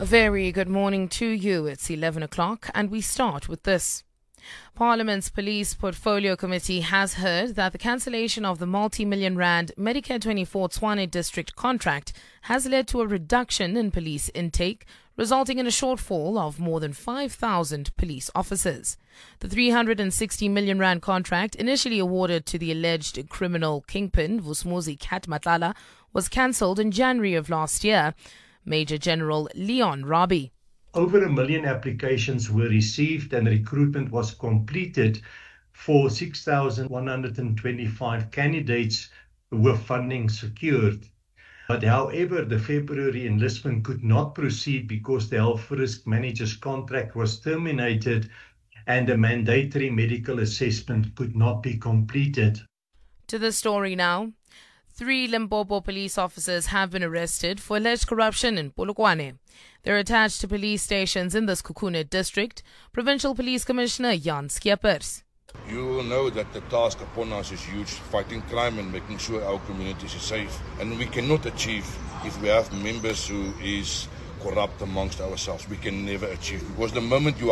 A very good morning to you. It's 11 o'clock and we start with this. Parliament's Police Portfolio Committee has heard that the cancellation of the multi-million rand Medicare 24 Tshwane district contract has led to a reduction in police intake, resulting in a shortfall of more than 5,000 police officers. The 360 million rand contract, initially awarded to the alleged criminal kingpin Vusumuzi Cat Matlala, was cancelled in January of last year. Major General Leon Rabie. Over 1 million applications were received and recruitment was completed for 6,125 candidates with funding secured. But however, the February enlistment could not proceed because the health risk manager's contract was terminated and a mandatory medical assessment could not be completed. To the story now. 3 Limpopo police officers have been arrested for alleged corruption in Polokwane. They're attached to police stations in the Sekhukhune district. Provincial Police Commissioner Jan Schiepers. You will know that the task upon us is huge, fighting crime and making sure our communities are safe. And we cannot achieve if we have members who is corrupt amongst ourselves. We can never achieve, because the moment you